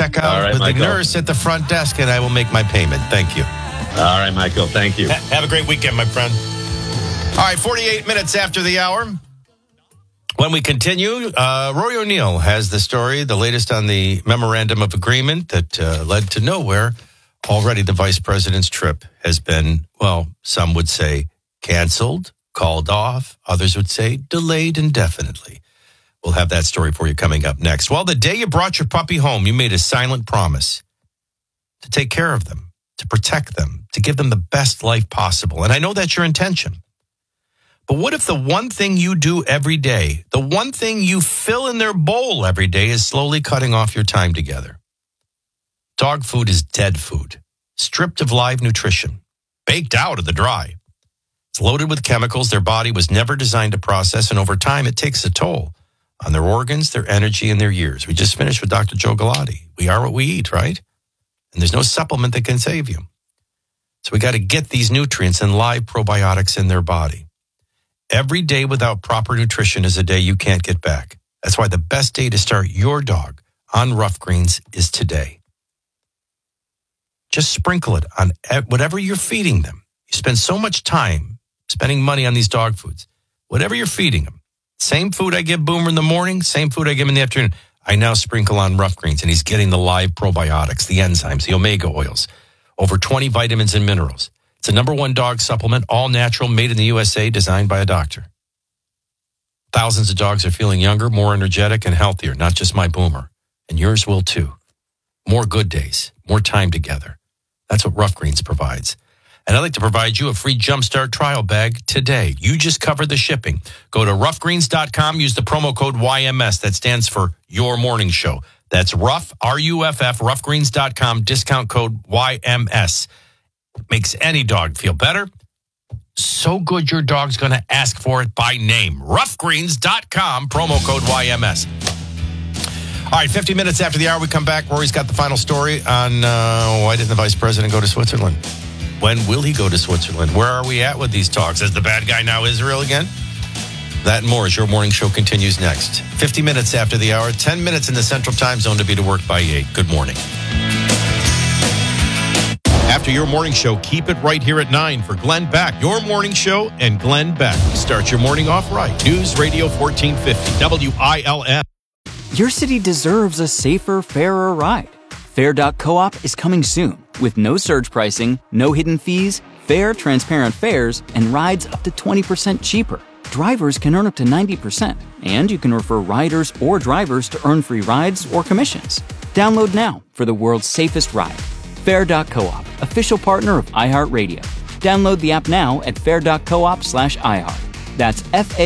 check out All right, with Michael. the nurse at the front desk, and I will make my payment. Thank you. All right, Michael. Thank you. Have a great weekend, my friend. All right, 48 minutes after the hour. When we continue, Rory O'Neill has the story, the latest on the memorandum of agreement that led to nowhere. Already the vice president's trip has been, well, some would say canceled, called off. Others would say delayed indefinitely. We'll have that story for you coming up next. Well, the day you brought your puppy home, you made a silent promise to take care of them, to protect them, to give them the best life possible. And I know that's your intention. But what if the one thing you do every day, the one thing you fill in their bowl every day is slowly cutting off your time together? Dog food is dead food, stripped of live nutrition, baked out of the dry. It's loaded with chemicals their body was never designed to process, and over time it takes a toll on their organs, their energy, and their years. We just finished with Dr. Joe Galati. We are what we eat, right? And there's no supplement that can save you. So we got to get these nutrients and live probiotics in their body. Every day without proper nutrition is a day you can't get back. That's why the best day to start your dog on Rough Greens is today. Just sprinkle it on whatever you're feeding them. You spend so much time spending money on these dog foods. Whatever you're feeding them. Same food I give Boomer in the morning, same food I give him in the afternoon. I now sprinkle on Rough Greens, and he's getting the live probiotics, the enzymes, the omega oils, over 20 vitamins and minerals. It's the #1 dog supplement, all natural, made in the USA, designed by a doctor. Thousands of dogs are feeling younger, more energetic, and healthier, not just my Boomer. And yours will too. More good days, more time together. That's what Rough Greens provides. And I'd like to provide you a free Jumpstart trial bag today. You just covered the shipping. Go to roughgreens.com, use the promo code YMS. That stands for Your Morning Show. That's Rough, R-U-F-F, roughgreens.com, discount code YMS. Makes any dog feel better. So good your dog's going to ask for it by name. Roughgreens.com, promo code YMS. All right, 50 minutes after the hour, we come back. Rory's got the final story on why didn't the vice president go to Switzerland? When will he go to Switzerland? Where are we at with these talks? Is the bad guy now Israel again? That and more as your morning show continues next. 50 minutes after the hour, 10 minutes in the Central Time Zone to be to work by 8. Good morning. After your morning show, keep it right here at 9 for Glenn Beck. Your morning show and Glenn Beck. Start your morning off right. News Radio 1450, WILM. Your city deserves a safer, fairer ride. Fair.coop is coming soon with no surge pricing, no hidden fees, fair, transparent fares, and rides up to 20% cheaper. Drivers can earn up to 90%, and you can refer riders or drivers to earn free rides or commissions. Download now for the world's safest ride. Fair.coop, official partner of iHeartRadio. Download the app now at fair.coop/iHeart. That's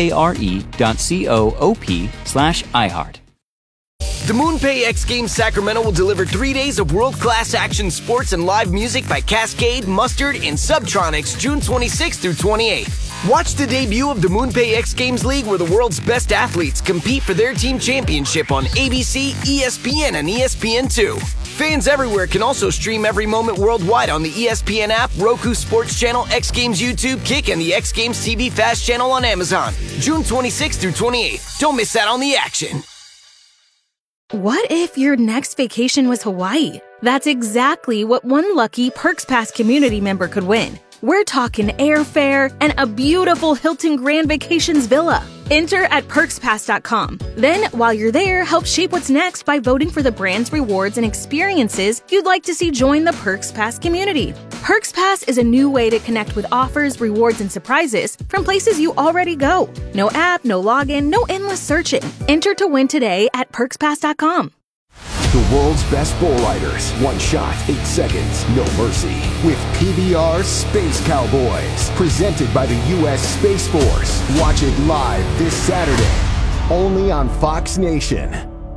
FARE.coop/iHeart. The MoonPay X Games Sacramento will deliver 3 days of world-class action sports and live music by Cascade, Mustard, and Subtronics June 26th through 28th. Watch the debut of the MoonPay X Games League where the world's best athletes compete for their team championship on ABC, ESPN, and ESPN2. Fans everywhere can also stream every moment worldwide on the ESPN app, Roku Sports Channel, X Games YouTube, Kick, and the X Games TV Fast channel on Amazon. June 26th through 28th. Don't miss out on the action. What if your next vacation was Hawaii? That's exactly what one lucky Perks Pass community member could win. We're talking airfare and a beautiful Hilton Grand Vacations villa. Enter at PerksPass.com. Then, while you're there, help shape what's next by voting for the brands, rewards, and experiences you'd like to see join the Perks Pass community. Perks Pass is a new way to connect with offers, rewards, and surprises from places you already go. No app, no login, no endless searching. Enter to win today at PerksPass.com. The world's best bull riders. One shot, 8 seconds, no mercy. With PBR Space Cowboys. Presented by the U.S. Space Force. Watch it live this Saturday. Only on Fox Nation.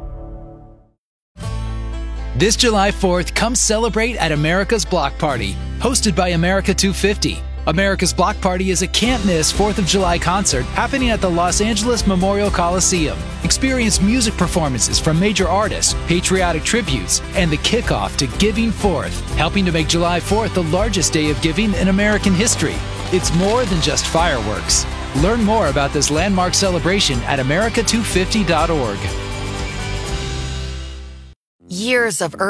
This July 4th, come celebrate at America's Block Party. Hosted by America 250. America's Block Party is a can't-miss 4th of July concert happening at the Los Angeles Memorial Coliseum. Experience music performances from major artists, patriotic tributes, and the kickoff to Giving Forth, helping to make July 4th the largest day of giving in American history. It's more than just fireworks. Learn more about this landmark celebration at america250.org. Years of